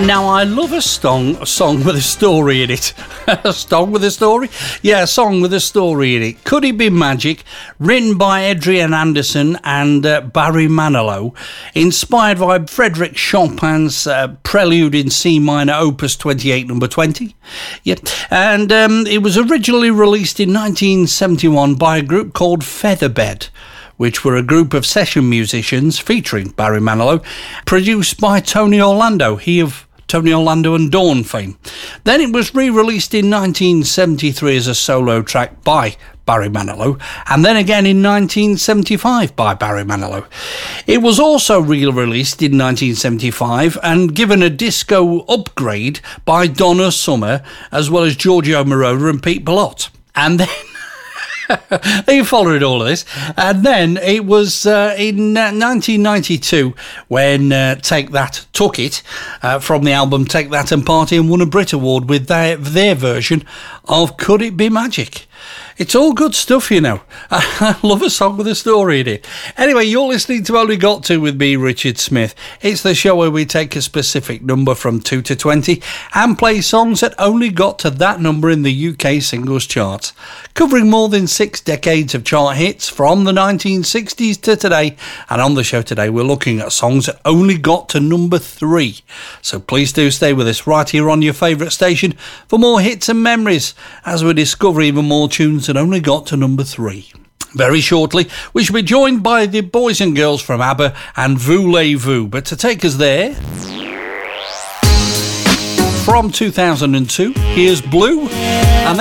Now, I love a song with a story in it. A song with a story? Yeah, a song with a story in it. Could It Be Magic? Written by Adrian Anderson and Barry Manilow. Inspired by Frédéric Chopin's Prelude in C minor, Opus 28, number 20. Yeah. And it was originally released in 1971 by a group called Featherbed, which were a group of session musicians featuring Barry Manilow, produced by Tony Orlando, he of Tony Orlando and Dawn fame. Then it was re-released in 1973 as a solo track by Barry Manilow, and then again in 1975 by Barry Manilow. It was also re-released in 1975 and given a disco upgrade by Donna Summer, as well as Giorgio Moroder and Pete Bellotte. And then he followed all of this, and then it was in 1992 when Take That took it from the album Take That and Party and won a Brit Award with their version of Could It Be Magic. It's all good stuff, you know. I love a song with a story in it. Anyway, you're listening to Only Got To with me, Richard Smith. It's the show where we take a specific number from 2 to 20 and play songs that only got to that number in the UK singles charts, covering more than 6 decades of chart hits from the 1960s to today. And on the show today, we're looking at songs that only got to number 3. So please do stay with us right here on your favourite station for more hits and memories as we discover even more tunes that only got to number 3. Very shortly, we shall be joined by the boys and girls from ABBA and Voulez-Vous. But to take us there, from 2002, here's Blue, and then